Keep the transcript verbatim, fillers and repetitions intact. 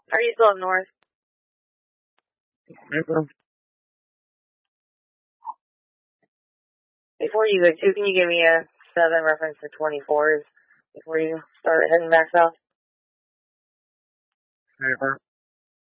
Are you still up north? Mm-hmm. Before you go too, can you give me a seven reference for twenty-fours before you start heading back south? Mm-hmm.